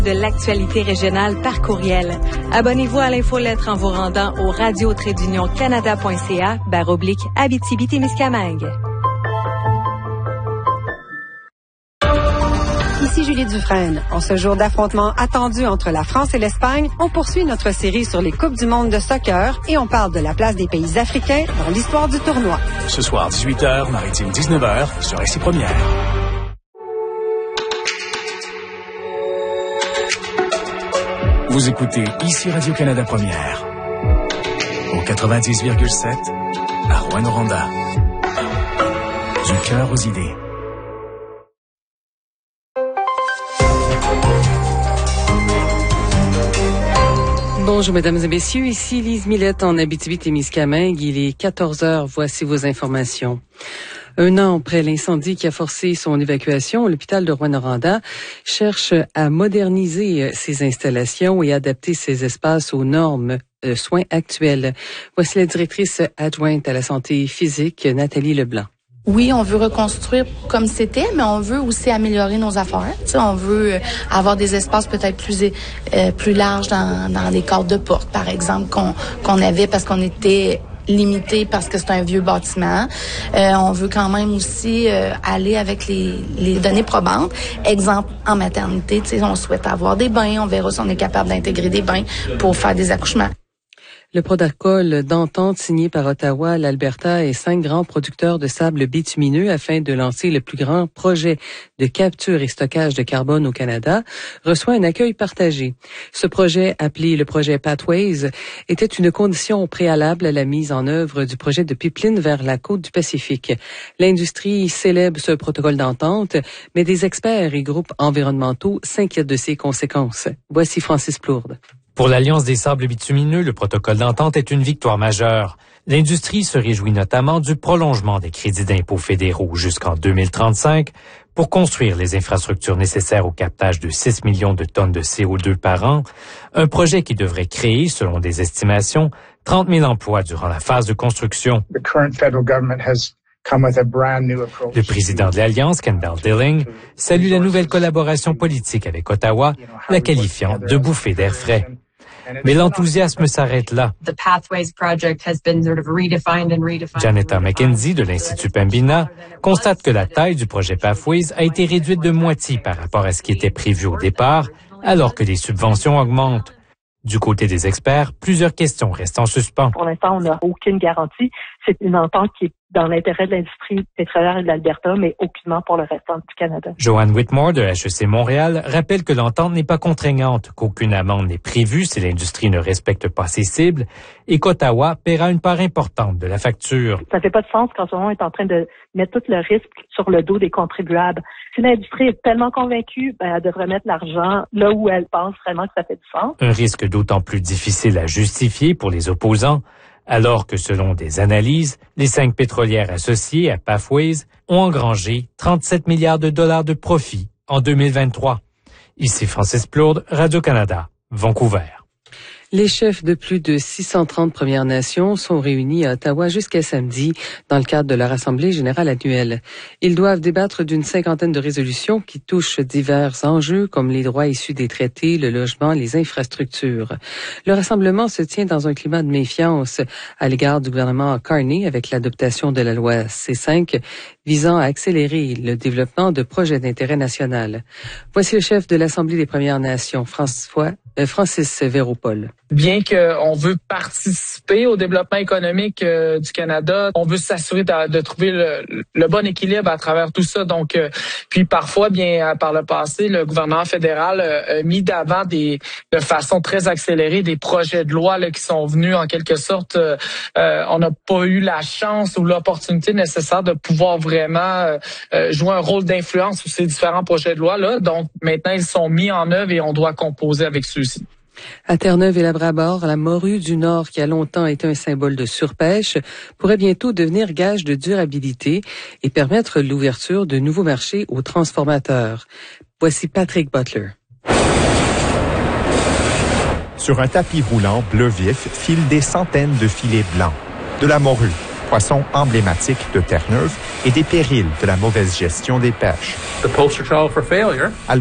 De l'actualité régionale par courriel. Abonnez-vous à l'infolettre en vous rendant au radio-canada.ca/Abitibi-Témiscamingue. Ici Julie Dufresne. En ce jour d'affrontement attendu entre la France et l'Espagne, on poursuit notre série sur les Coupes du monde de soccer et on parle de la place des pays africains dans l'histoire du tournoi. Ce soir, 18h, Maritime 19h, sur RCI Première. Vous écoutez ici Radio-Canada Première, au 90,7, à Rouyn-Noranda. Du cœur aux idées. Bonjour, mesdames et messieurs. Ici Lise Millette en Abitibi-Témiscamingue. Il est 14h. Voici vos informations. 1 an après l'incendie qui a forcé son évacuation, l'hôpital de Rouyn-Noranda cherche à moderniser ses installations et adapter ses espaces aux normes de soins actuelles. Voici la directrice adjointe à la santé physique, Nathalie Leblanc. Oui, on veut reconstruire comme c'était, mais on veut aussi améliorer nos affaires. Tu sais, on veut avoir des espaces peut-être plus larges dans les cadres de porte, par exemple, qu'on avait parce qu'on était limité parce que c'est un vieux bâtiment. On veut quand même aussi aller avec les données probantes. Exemple, en maternité, tu sais, on souhaite avoir des bains. On verra si on est capable d'intégrer des bains pour faire des accouchements. Le protocole d'entente signé par Ottawa, l'Alberta et 5 grands producteurs de sable bitumineux afin de lancer le plus grand projet de capture et stockage de carbone au Canada reçoit un accueil partagé. Ce projet, appelé le projet Pathways, était une condition préalable à la mise en œuvre du projet de pipeline vers la côte du Pacifique. L'industrie célèbre ce protocole d'entente, mais des experts et groupes environnementaux s'inquiètent de ses conséquences. Voici Francis Plourde. Pour l'Alliance des sables bitumineux, le protocole d'entente est une victoire majeure. L'industrie se réjouit notamment du prolongement des crédits d'impôt fédéraux jusqu'en 2035 pour construire les infrastructures nécessaires au captage de 6 millions de tonnes de CO2 par an, un projet qui devrait créer, selon des estimations, 30 000 emplois durant la phase de construction. Le président de l'Alliance, Kendall Dilling, salue la nouvelle collaboration politique avec Ottawa, la qualifiant de bouffée d'air frais. Mais l'enthousiasme s'arrête là. Janetta McKenzie de l'Institut Pembina constate que la taille du projet Pathways a été réduite de moitié par rapport à ce qui était prévu au départ, alors que les subventions augmentent. Du côté des experts, plusieurs questions restent en suspens. Pour l'instant, on n'a aucune garantie. C'est une entente qui est dans l'intérêt de l'industrie pétrolière et de l'Alberta, mais aucunement pour le restant du Canada. Joanne Whitmore de HEC Montréal rappelle que l'entente n'est pas contraignante, qu'aucune amende n'est prévue si l'industrie ne respecte pas ses cibles et qu'Ottawa paiera une part importante de la facture. Ça fait pas de sens quand on est en train de mettre tout le risque sur le dos des contribuables. Si l'industrie est tellement convaincue, elle devrait mettre l'argent là où elle pense vraiment que ça fait du sens. Un risque d'autant plus difficile à justifier pour les opposants, alors que selon des analyses, les 5 pétrolières associées à Pathways ont engrangé 37 milliards de dollars de profit en 2023. Ici Francis Plourde, Radio-Canada, Vancouver. Les chefs de plus de 630 Premières Nations sont réunis à Ottawa jusqu'à samedi dans le cadre de leur Assemblée générale annuelle. Ils doivent débattre d'une 50aine de résolutions qui touchent divers enjeux comme les droits issus des traités, le logement, les infrastructures. Le rassemblement se tient dans un climat de méfiance à l'égard du gouvernement Carney avec l'adoption de la loi C5 visant à accélérer le développement de projets d'intérêt national. Voici le chef de l'Assemblée des Premières Nations, Francis Véropol. Bien qu'on veut participer au développement économique du Canada, on veut s'assurer de trouver le bon équilibre à travers tout ça. Donc, puis parfois, bien par le passé, le gouvernement fédéral a mis d'avant de façon très accélérée des projets de loi là, qui sont venus en quelque sorte. On n'a pas eu la chance ou l'opportunité nécessaire de pouvoir vraiment jouer un rôle d'influence sur ces différents projets de loi là. Donc, maintenant, ils sont mis en œuvre et on doit composer avec ceux-ci. À Terre-Neuve et Labrador, la morue du Nord, qui a longtemps été un symbole de surpêche, pourrait bientôt devenir gage de durabilité et permettre l'ouverture de nouveaux marchés aux transformateurs. Voici Patrick Butler. Sur un tapis roulant bleu vif filent des centaines de filets blancs. De la morue, poisson emblématique de Terre-Neuve, et des périls de la mauvaise gestion des pêches.